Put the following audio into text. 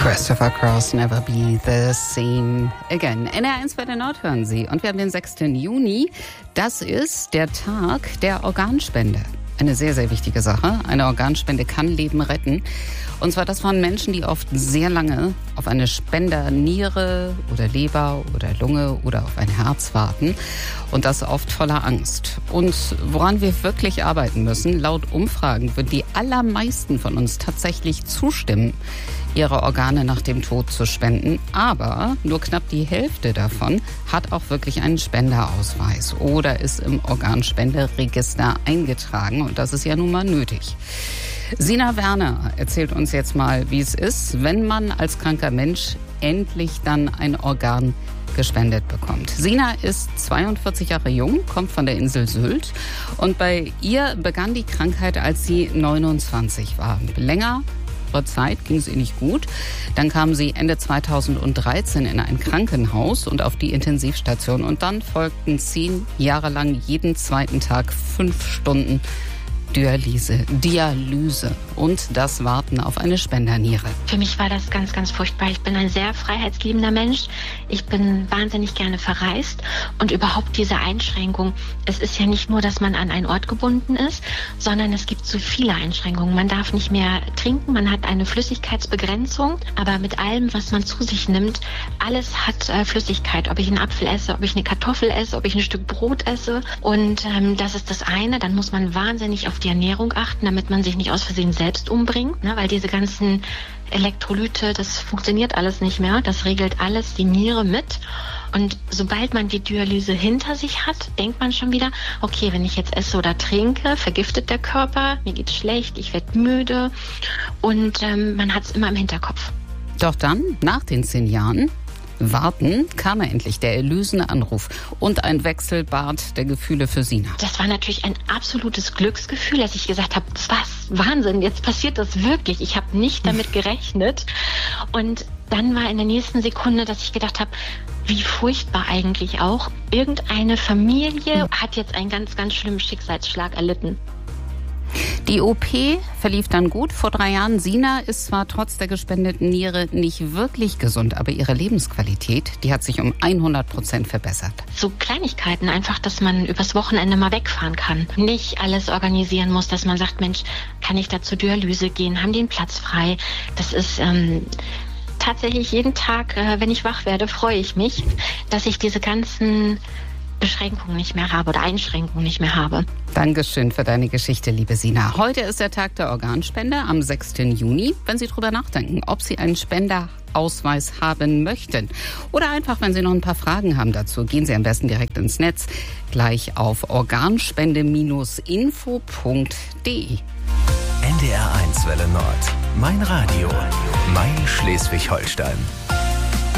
Christopher Cross, Never Be the Same Again. NR1 bei der Nord hören Sie. Und wir haben den 6. Juni. Das ist der Tag der Organspende. Eine sehr, sehr wichtige Sache. Eine Organspende kann Leben retten. Und zwar das von Menschen, die oft sehr lange auf eine Spenderniere oder Leber oder Lunge oder auf ein Herz warten. Und das oft voller Angst. Und woran wir wirklich arbeiten müssen, laut Umfragen würden die allermeisten von uns tatsächlich zustimmen, ihre Organe nach dem Tod zu spenden. Aber nur knapp die Hälfte davon hat auch wirklich einen Spenderausweis oder ist im Organspenderegister eingetragen. Und das ist ja nun mal nötig. Sina Werner erzählt uns jetzt mal, wie es ist, wenn man als kranker Mensch endlich dann ein Organ gespendet bekommt. Sina ist 42 Jahre jung, kommt von der Insel Sylt und bei ihr begann die Krankheit, als sie 29 war. Längere Zeit ging es ihr nicht gut. Dann kam sie Ende 2013 in ein Krankenhaus und auf die Intensivstation. Und dann folgten 10 Jahre lang jeden zweiten Tag 5 Stunden Dialyse und das Warten auf eine Spenderniere. Für mich war das ganz, ganz furchtbar. Ich bin ein sehr freiheitsliebender Mensch. Ich bin wahnsinnig gerne verreist und überhaupt diese Einschränkung. Es ist ja nicht nur, dass man an einen Ort gebunden ist, sondern es gibt so viele Einschränkungen. Man darf nicht mehr trinken, man hat eine Flüssigkeitsbegrenzung, aber mit allem, was man zu sich nimmt, alles hat Flüssigkeit. Ob ich einen Apfel esse, ob ich eine Kartoffel esse, ob ich ein Stück Brot esse und das ist das eine. Dann muss man wahnsinnig auf die Ernährung achten, damit man sich nicht aus Versehen selbst umbringt, ne? Weil diese ganzen Elektrolyte, das funktioniert alles nicht mehr. Das regelt alles die Niere mit. Und sobald man die Dialyse hinter sich hat, denkt man schon wieder, okay, wenn ich jetzt esse oder trinke, vergiftet der Körper, mir geht's schlecht, ich werde müde und man hat es immer im Hinterkopf. Doch dann, nach den 10 Jahren Warten, kam endlich der erlösende Anruf und ein Wechselbad der Gefühle für Sina. Das war natürlich ein absolutes Glücksgefühl, dass ich gesagt habe, was, Wahnsinn, jetzt passiert das wirklich. Ich habe nicht damit gerechnet. Und dann war in der nächsten Sekunde, dass ich gedacht habe, wie furchtbar eigentlich auch. Irgendeine Familie hat jetzt einen ganz, ganz schlimmen Schicksalsschlag erlitten. Die OP verlief dann gut. Vor 3 Jahren. Sina ist zwar trotz der gespendeten Niere nicht wirklich gesund, aber ihre Lebensqualität, die hat sich um 100% verbessert. So Kleinigkeiten einfach, dass man übers Wochenende mal wegfahren kann. Nicht alles organisieren muss, dass man sagt, Mensch, kann ich da zur Dialyse gehen? Haben die einen Platz frei? Das ist tatsächlich jeden Tag, wenn ich wach werde, freue ich mich, dass ich diese ganzen Beschränkungen nicht mehr habe oder Einschränkungen nicht mehr habe. Dankeschön für deine Geschichte, liebe Sina. Heute ist der Tag der Organspende am 6. Juni. Wenn Sie drüber nachdenken, ob Sie einen Spenderausweis haben möchten oder einfach, wenn Sie noch ein paar Fragen haben dazu, gehen Sie am besten direkt ins Netz, gleich auf organspende-info.de. NDR1 Welle Nord. Mein Radio. Mein Schleswig-Holstein.